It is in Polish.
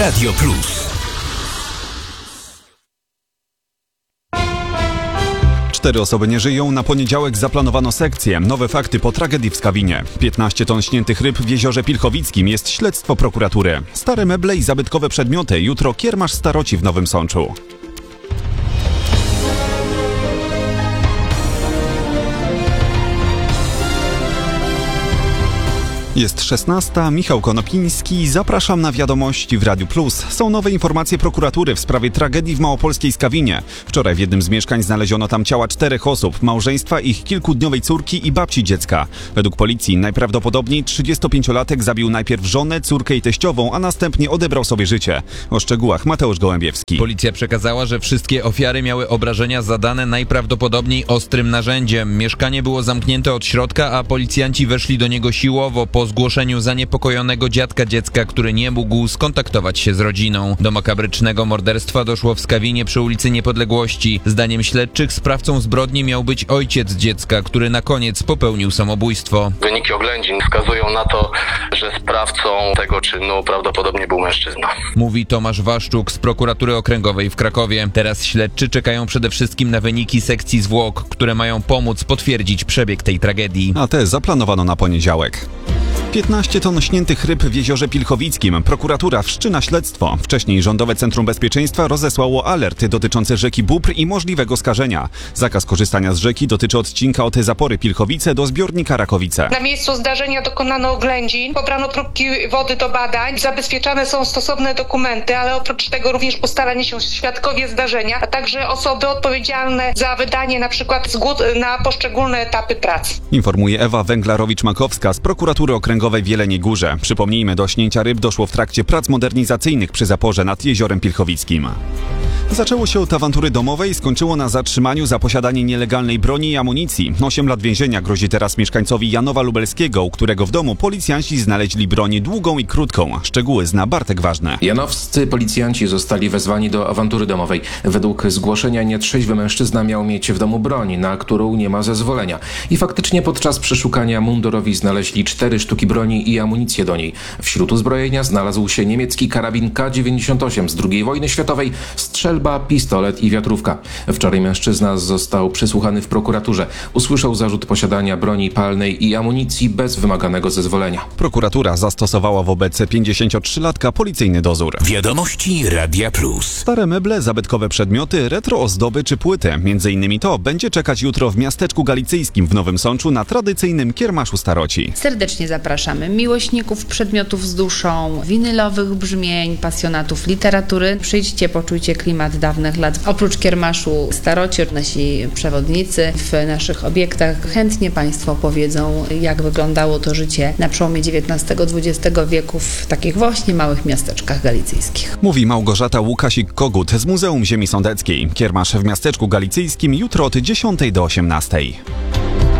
Radio Plus. 4 osoby nie żyją, na poniedziałek zaplanowano sekcję. Nowe fakty po tragedii w Skawinie. 15 ton śniętych ryb w jeziorze Pilchowickim, jest śledztwo prokuratury. Stare meble i zabytkowe przedmioty, jutro kiermasz staroci w Nowym Sączu. Jest 16, Michał Konopiński, zapraszam na wiadomości w Radiu Plus. Są nowe informacje prokuratury w sprawie tragedii w małopolskiej Skawinie. Wczoraj w jednym z mieszkań znaleziono tam ciała 4 osób, małżeństwa ich kilkudniowej córki i babci dziecka. Według policji najprawdopodobniej 35-latek zabił najpierw żonę, córkę i teściową, a następnie odebrał sobie życie. O szczegółach Mateusz Gołębiewski. Policja przekazała, że wszystkie ofiary miały obrażenia zadane najprawdopodobniej ostrym narzędziem. Mieszkanie było zamknięte od środka, a policjanci weszli do niego siłowo po zgłoszeniu zaniepokojonego dziadka dziecka, który nie mógł skontaktować się z rodziną. Do makabrycznego morderstwa doszło w Skawinie przy ulicy Niepodległości. Zdaniem śledczych sprawcą zbrodni miał być ojciec dziecka, który na koniec popełnił samobójstwo. Wyniki oględzin wskazują na to, że sprawcą tego czynu prawdopodobnie był mężczyzna. Mówi Tomasz Waszczuk z prokuratury okręgowej w Krakowie. Teraz śledczy czekają przede wszystkim na wyniki sekcji zwłok, które mają pomóc potwierdzić przebieg tej tragedii. A te zaplanowano na poniedziałek. 15 ton śniętych ryb w jeziorze Pilchowickim. Prokuratura wszczyna śledztwo. Wcześniej Rządowe Centrum Bezpieczeństwa rozesłało alerty dotyczące rzeki Bóbr i możliwego skażenia. Zakaz korzystania z rzeki dotyczy odcinka od zapory Pilchowice do zbiornika Rakowice. Na miejscu zdarzenia dokonano oględzin, pobrano próbki wody do badań, zabezpieczane są stosowne dokumenty, ale oprócz tego również postarani się świadkowie zdarzenia, a także osoby odpowiedzialne za wydanie na przykład zgód na poszczególne etapy prac. Informuje Ewa Węglarowicz-Makowska z prokuratury okręgowej w Jeleniej Górze. Przypomnijmy, do śnięcia ryb doszło w trakcie prac modernizacyjnych przy zaporze nad jeziorem Pilchowickim. Zaczęło się od awantury domowej, skończyło na zatrzymaniu za posiadanie nielegalnej broni i amunicji. 8 lat więzienia grozi teraz mieszkańcowi Janowa Lubelskiego, u którego w domu policjanci znaleźli broń długą i krótką. Szczegóły zna Bartek Ważny. Janowscy policjanci zostali wezwani do awantury domowej. Według zgłoszenia nietrzeźwy mężczyzna miał mieć w domu broń, na którą nie ma zezwolenia. I faktycznie podczas przeszukania mundurowi znaleźli 4 sztuki broni i amunicję do niej. Wśród uzbrojenia znalazł się niemiecki karabin K98 z II wojny światowej, strzelba, pistolet i wiatrówka. Wczoraj mężczyzna został przesłuchany w prokuraturze. Usłyszał zarzut posiadania broni palnej i amunicji bez wymaganego zezwolenia. Prokuratura zastosowała wobec 53-latka policyjny dozór. Wiadomości Radia Plus. Stare meble, zabytkowe przedmioty, retro ozdoby czy płyty. Między innymi to będzie czekać jutro w miasteczku galicyjskim w Nowym Sączu na tradycyjnym kiermaszu staroci. Serdecznie zapraszamy miłośników przedmiotów z duszą, winylowych brzmień, pasjonatów literatury. Przyjdźcie, poczujcie klimat dawnych lat. Oprócz kiermaszu staroci, nasi przewodnicy w naszych obiektach chętnie Państwo opowiedzą, jak wyglądało to życie na przełomie XIX-XX wieku w takich właśnie małych miasteczkach galicyjskich. Mówi Małgorzata Łukasik-Kogut z Muzeum Ziemi Sądeckiej. Kiermasz w miasteczku galicyjskim jutro od 10 do 18.